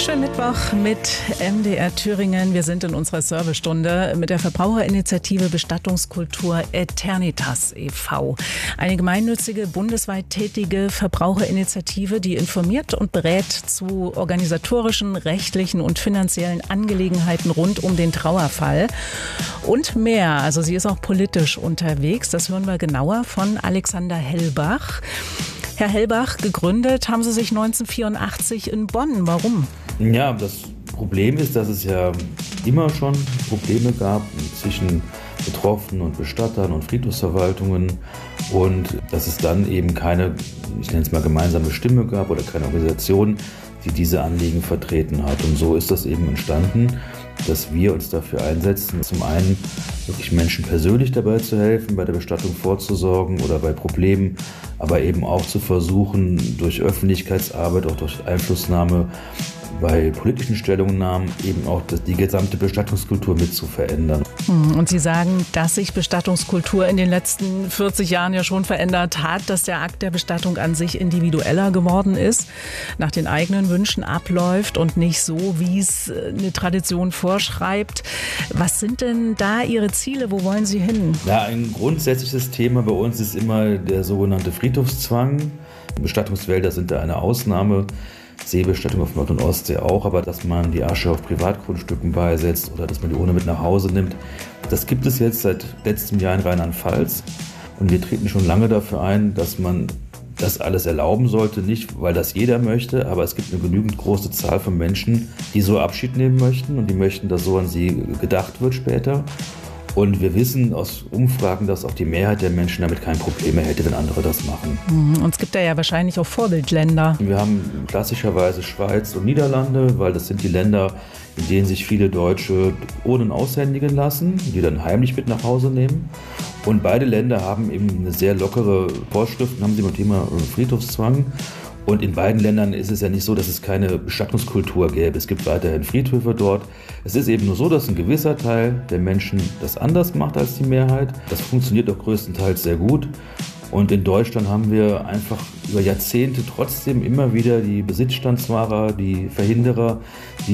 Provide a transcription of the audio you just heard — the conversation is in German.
Schönen Mittwoch mit MDR Thüringen. Wir sind in unserer Servicestunde mit der Verbraucherinitiative Bestattungskultur Aeternitas e.V. Eine gemeinnützige, bundesweit tätige Verbraucherinitiative, die informiert und berät zu organisatorischen, rechtlichen und finanziellen Angelegenheiten rund um den Trauerfall und mehr. Also sie ist auch politisch unterwegs. Das hören wir genauer von Alexander Hellbach. Herr Hellbach, gegründet haben Sie sich 1984 in Bonn. Warum? Ja, das Problem ist, dass es ja immer schon Probleme gab zwischen Betroffenen und Bestattern und Friedhofsverwaltungen und dass es dann eben keine, ich nenne es mal gemeinsame Stimme gab oder keine Organisation, die diese Anliegen vertreten hat. Und so ist das eben entstanden, dass wir uns dafür einsetzen, zum einen wirklich Menschen persönlich dabei zu helfen, bei der Bestattung vorzusorgen oder bei Problemen, aber eben auch zu versuchen, durch Öffentlichkeitsarbeit, auch durch Einflussnahme bei politischen Stellungnahmen eben auch die gesamte Bestattungskultur mit zu verändern. Und Sie sagen, dass sich Bestattungskultur in den letzten 40 Jahren ja schon verändert hat, dass der Akt der Bestattung an sich individueller geworden ist, nach den eigenen Wünschen abläuft und nicht so, wie es eine Tradition vorschreibt. Was sind denn da Ihre Ziele? Wo wollen Sie hin? Ja, ein grundsätzliches Thema bei uns ist immer der sogenannte Friedhofszwang. Bestattungswälder sind da eine Ausnahme. Seebestattung auf Nord- und Ostsee auch, aber dass man die Asche auf Privatgrundstücken beisetzt oder dass man die Urne mit nach Hause nimmt, das gibt es jetzt seit letztem Jahr in Rheinland-Pfalz und wir treten schon lange dafür ein, dass man das alles erlauben sollte, nicht weil das jeder möchte, aber es gibt eine genügend große Zahl von Menschen, die so Abschied nehmen möchten und die möchten, dass so an sie gedacht wird später. Und wir wissen aus Umfragen, dass auch die Mehrheit der Menschen damit kein Problem mehr hätte, wenn andere das machen. Und es gibt da ja wahrscheinlich auch Vorbildländer. Wir haben klassischerweise Schweiz und Niederlande, weil das sind die Länder, in denen sich viele Deutsche Urnen aushändigen lassen, die dann heimlich mit nach Hause nehmen. Und beide Länder haben eben eine sehr lockere Vorschriften, haben sie beim Thema Friedhofszwang. Und in beiden Ländern ist es ja nicht so, dass es keine Bestattungskultur gäbe. Es gibt weiterhin Friedhöfe dort. Es ist eben nur so, dass ein gewisser Teil der Menschen das anders macht als die Mehrheit. Das funktioniert auch größtenteils sehr gut. Und in Deutschland haben wir einfach über Jahrzehnte trotzdem immer wieder die Besitzstandswahrer, die Verhinderer, die